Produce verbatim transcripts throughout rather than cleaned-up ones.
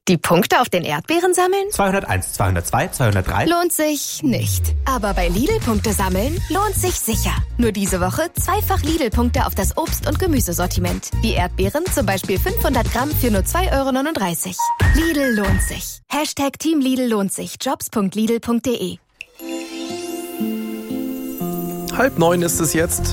Die Punkte auf den Erdbeeren sammeln? zweihunderteins, zweihundertzwei, zweihundertdrei. Lohnt sich nicht. Aber bei Lidl-Punkte sammeln lohnt sich sicher. Nur diese Woche zweifach Lidl-Punkte auf das Obst- und Gemüsesortiment. Die Erdbeeren zum Beispiel fünfhundert Gramm für nur zwei Euro neununddreißig. Lidl lohnt sich. Hashtag Team Lidl lohnt sich. jobs punkt lidl punkt de. Halb neun ist es jetzt.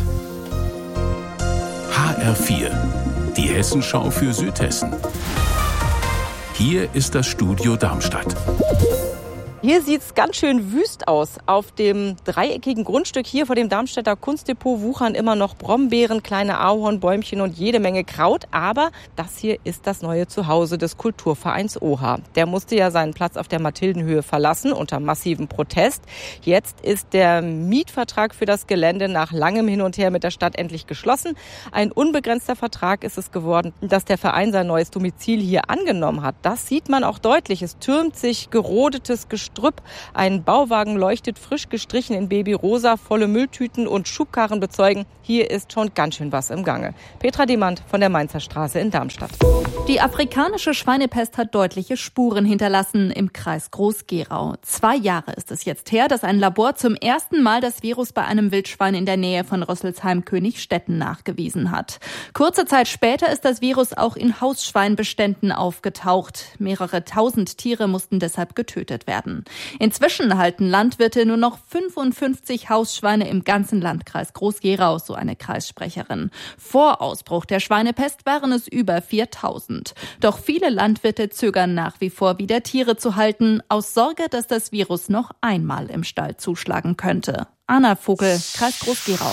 H R vier, die Hessenschau für Südhessen. Hier ist das Studio Darmstadt. Hier sieht es ganz schön wüst aus. Auf dem dreieckigen Grundstück hier vor dem Darmstädter Kunstdepot wuchern immer noch Brombeeren, kleine Ahornbäumchen und jede Menge Kraut. Aber das hier ist das neue Zuhause des Kulturvereins OHA. Der musste ja seinen Platz auf der Mathildenhöhe verlassen unter massivem Protest. Jetzt ist der Mietvertrag für das Gelände nach langem Hin und Her mit der Stadt endlich geschlossen. Ein unbegrenzter Vertrag ist es geworden, dass der Verein sein neues Domizil hier angenommen hat. Das sieht man auch deutlich. Es türmt sich gerodetes Gestrüpp. Ein Bauwagen leuchtet frisch gestrichen in Babyrosa, volle Mülltüten und Schubkarren bezeugen, hier ist schon ganz schön was im Gange. Petra Demand von der Mainzer Straße in Darmstadt. Die afrikanische Schweinepest hat deutliche Spuren hinterlassen im Kreis Groß-Gerau. Zwei Jahre ist es jetzt her, dass ein Labor zum ersten Mal das Virus bei einem Wildschwein in der Nähe von Rüsselsheim-Königstetten nachgewiesen hat. Kurze Zeit später ist das Virus auch in Hausschweinbeständen aufgetaucht. Mehrere tausend Tiere mussten deshalb getötet werden. Inzwischen halten Landwirte nur noch fünfundfünfzig Hausschweine im ganzen Landkreis Groß-Gerau, so eine Kreissprecherin. Vor Ausbruch der Schweinepest waren es über viertausend. Doch viele Landwirte zögern nach wie vor wieder Tiere zu halten, aus Sorge, dass das Virus noch einmal im Stall zuschlagen könnte. Anna Vogel, Kreis Groß-Gerau.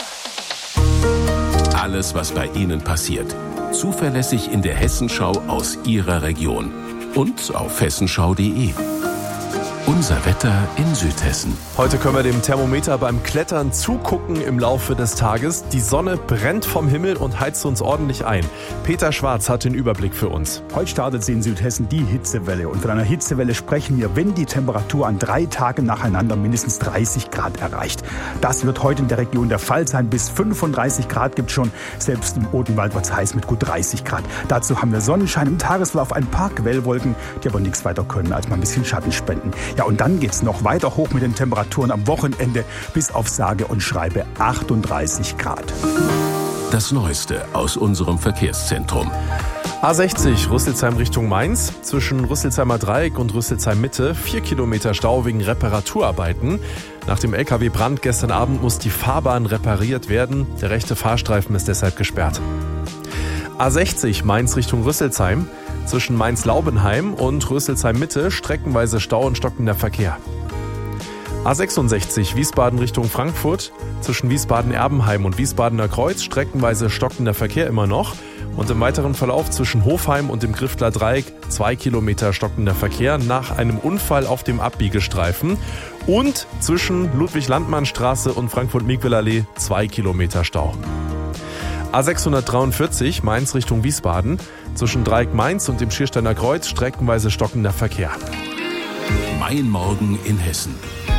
Alles, was bei Ihnen passiert. Zuverlässig in der Hessenschau aus Ihrer Region. Und auf hessenschau punkt de. Unser Wetter in Südhessen. Heute können wir dem Thermometer beim Klettern zugucken im Laufe des Tages. Die Sonne brennt vom Himmel und heizt uns ordentlich ein. Peter Schwarz hat den Überblick für uns. Heute startet sie in Südhessen die Hitzewelle. Und von einer Hitzewelle sprechen wir, wenn die Temperatur an drei Tagen nacheinander mindestens dreißig Grad erreicht. Das wird heute in der Region der Fall sein. Bis fünfunddreißig Grad gibt es schon. Selbst im Odenwald wird es heiß mit gut dreißig Grad. Dazu haben wir Sonnenschein im Tagesverlauf, ein paar Quellwolken, die aber nichts weiter können, als mal ein bisschen Schatten spenden. Ja, und dann geht's noch weiter hoch mit den Temperaturen am Wochenende bis auf sage und schreibe achtunddreißig Grad. Das Neueste aus unserem Verkehrszentrum. A sechzig Rüsselsheim Richtung Mainz. Zwischen Rüsselsheimer Dreieck und Rüsselsheim Mitte vier Kilometer Stau wegen Reparaturarbeiten. Nach dem L K W-Brand gestern Abend muss die Fahrbahn repariert werden. Der rechte Fahrstreifen ist deshalb gesperrt. A sechzig Mainz Richtung Rüsselsheim. Zwischen Mainz-Laubenheim und Rüsselsheim Mitte streckenweise Stau und stockender Verkehr. A sechsundsechzig Wiesbaden Richtung Frankfurt. Zwischen Wiesbaden-Erbenheim und Wiesbadener Kreuz streckenweise stockender Verkehr immer noch. Und im weiteren Verlauf zwischen Hofheim und dem Griftler Dreieck zwei Kilometer stockender Verkehr nach einem Unfall auf dem Abbiegestreifen. Und zwischen Ludwig-Landmann-Straße und Frankfurt-Miegwil-Allee zwei Kilometer Stau. A sechshundertdreiundvierzig Mainz Richtung Wiesbaden. Zwischen Dreieck Mainz und dem Schiersteiner Kreuz streckenweise stockender Verkehr. Mein Morgen in Hessen.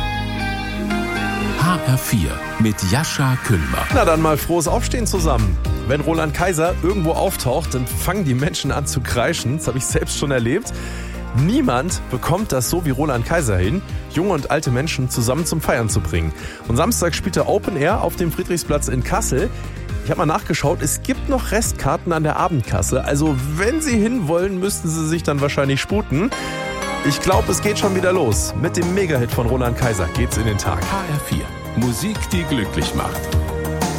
H R vier mit Jascha Küllmer. Na dann mal frohes Aufstehen zusammen. Wenn Roland Kaiser irgendwo auftaucht, dann fangen die Menschen an zu kreischen. Das habe ich selbst schon erlebt. Niemand bekommt das so wie Roland Kaiser hin, junge und alte Menschen zusammen zum Feiern zu bringen. Und Samstag spielt er Open Air auf dem Friedrichsplatz in Kassel. Ich habe mal nachgeschaut, es gibt noch Restkarten an der Abendkasse. Also wenn Sie hinwollen, müssten Sie sich dann wahrscheinlich sputen. Ich glaube, es geht schon wieder los. Mit dem Megahit von Roland Kaiser geht's in den Tag. H R vier. Musik, die glücklich macht.